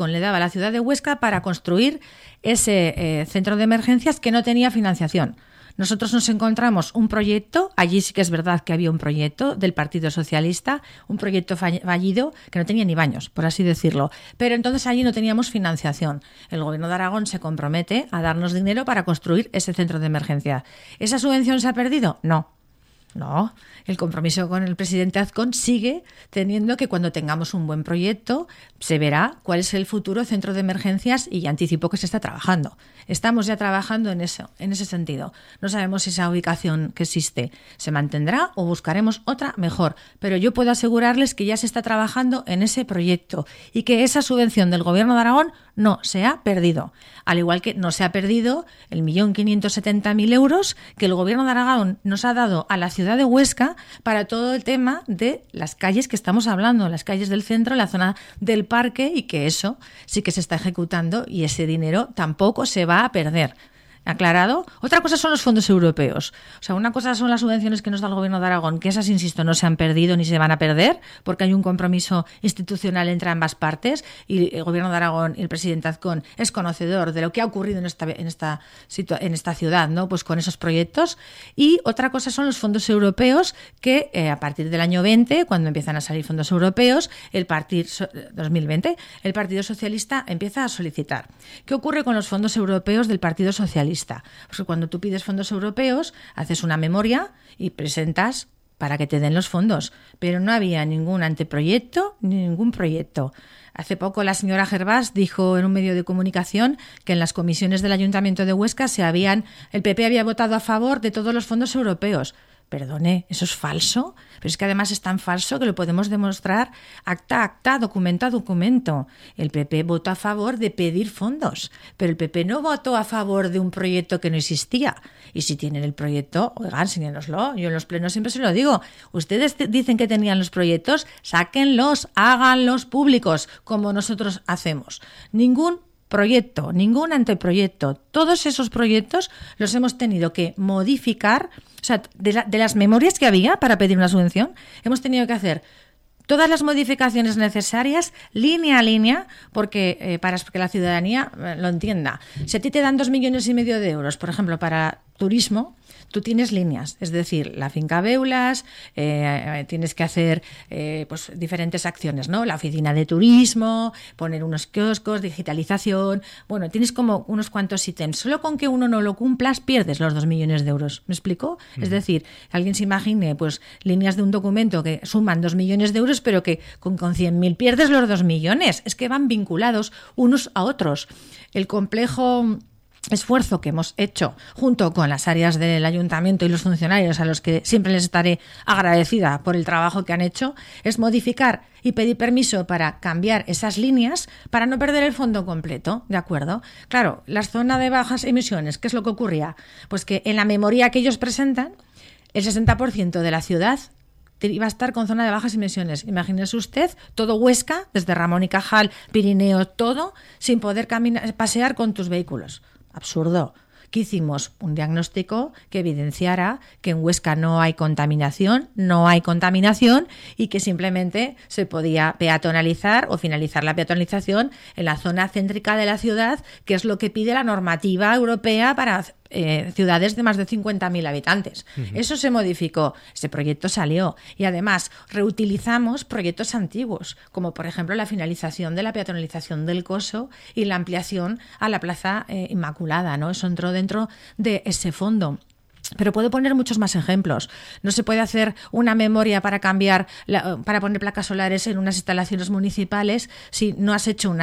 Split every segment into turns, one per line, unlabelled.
Azcón le daba a la ciudad de Huesca para construir ese centro de emergencias que no tenía financiación. Nosotros nos encontramos un proyecto, allí sí que es verdad que había un proyecto del Partido Socialista, un proyecto fallido que no tenía ni baños, por así decirlo, pero entonces allí no teníamos financiación. El Gobierno de Aragón se compromete a darnos dinero para construir ese centro de emergencia. ¿Esa subvención se ha perdido? No, el compromiso con el presidente Azcón sigue teniendo que cuando tengamos un buen proyecto se verá cuál es el futuro centro de emergencias y ya anticipo que se está trabajando. Estamos ya trabajando en ese sentido. No sabemos si esa ubicación que existe se mantendrá o buscaremos otra mejor, pero yo puedo asegurarles que ya se está trabajando en ese proyecto y que esa subvención del Gobierno de Aragón no se ha perdido. Al igual que no se ha perdido el 1.570.000 euros que el Gobierno de Aragón nos ha dado a la ciudad de Huesca para todo el tema de las calles que estamos hablando, las calles del centro, la zona del parque, y que eso sí que se está ejecutando y ese dinero tampoco se va a perder. ¿Aclarado? Otra cosa son los fondos europeos. O sea, una cosa son las subvenciones que nos da el Gobierno de Aragón, que esas, insisto, no se han perdido ni se van a perder, porque hay un compromiso institucional entre ambas partes y el Gobierno de Aragón y el presidente Azcón es conocedor de lo que ha ocurrido en esta ciudad, ¿no? Pues con esos proyectos. Y otra cosa son los fondos europeos que a partir del año 20, cuando empiezan a salir fondos europeos, 2020, el Partido Socialista empieza a solicitar. ¿Qué ocurre con los fondos europeos del Partido Socialista? Porque cuando tú pides fondos europeos, haces una memoria y presentas para que te den los fondos, pero no había ningún anteproyecto ni ningún proyecto. Hace poco la señora Gervás dijo en un medio de comunicación que en las comisiones del Ayuntamiento de Huesca el PP había votado a favor de todos los fondos europeos. Perdone, ¿eso es falso? Pero es que además es tan falso que lo podemos demostrar acta a acta, documento a documento. El PP votó a favor de pedir fondos, pero el PP no votó a favor de un proyecto que no existía. Y si tienen el proyecto, oigan, enséñenoslo. Yo en los plenos siempre se lo digo. Ustedes dicen que tenían los proyectos, sáquenlos, háganlos públicos, como nosotros hacemos. Ningún proyecto, ningún anteproyecto. Todos esos proyectos los hemos tenido que modificar. O sea, de las memorias que había para pedir una subvención, hemos tenido que hacer todas las modificaciones necesarias, línea a línea, porque para que la ciudadanía lo entienda. Si a ti te dan 2,5 millones de euros, por ejemplo, para turismo, tú tienes líneas, es decir, la finca Beulas, tienes que hacer pues diferentes acciones, ¿no? La oficina de turismo, poner unos kioscos, digitalización, bueno, tienes como unos cuantos ítems. Solo con que uno no lo cumplas pierdes los 2 millones de euros, ¿me explico? Es decir, alguien se imagine pues líneas de un documento que suman 2 millones de euros, pero que con 100.000 pierdes los 2 millones. Es que van vinculados unos a otros. El complejo esfuerzo que hemos hecho junto con las áreas del ayuntamiento y los funcionarios, a los que siempre les estaré agradecida por el trabajo que han hecho, es modificar y pedir permiso para cambiar esas líneas para no perder el fondo completo, ¿de acuerdo? Claro, la zona de bajas emisiones, ¿qué es lo que ocurría? Pues que en la memoria que ellos presentan, el 60% de la ciudad iba a estar con zona de bajas emisiones. Imagínese usted todo Huesca, desde Ramón y Cajal, Pirineo, todo, sin poder pasear con tus vehículos. Absurdo. ¿Qué hicimos? Un diagnóstico que evidenciara que en Huesca no hay contaminación y que simplemente se podía peatonalizar o finalizar la peatonalización en la zona céntrica de la ciudad, que es lo que pide la normativa europea para ciudades de más de 50.000 habitantes. Eso se modificó, ese proyecto salió y además reutilizamos proyectos antiguos, como por ejemplo la finalización de la peatonalización del Coso y la ampliación a la Plaza Inmaculada, ¿no? Eso entró dentro de ese fondo. Pero puedo poner muchos más ejemplos. No se puede hacer una memoria para para poner placas solares en unas instalaciones municipales si no has hecho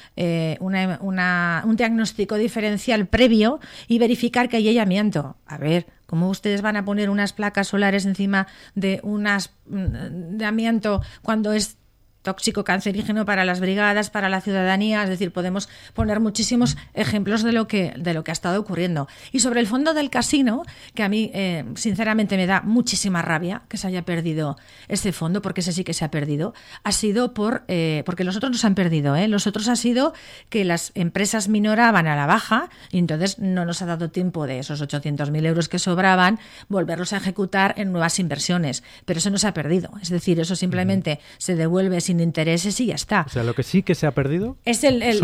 un diagnóstico diferencial previo y verificar que hay amianto. A ver, ¿cómo ustedes van a poner unas placas solares encima de de amianto cuando es tóxico, cancerígeno para las brigadas, para la ciudadanía? Es decir, podemos poner muchísimos ejemplos de lo que ha estado ocurriendo. Y sobre el fondo del casino, que a mí sinceramente me da muchísima rabia que se haya perdido ese fondo, porque ese sí que se ha perdido, ha sido porque los otros no se han perdido, los otros ha sido que las empresas minoraban a la baja y entonces no nos ha dado tiempo de esos 800.000 euros que sobraban volverlos a ejecutar en nuevas inversiones, pero eso no se ha perdido. Es decir, eso simplemente se devuelve sin sin intereses y ya está.
O sea, lo que sí que se ha perdido
es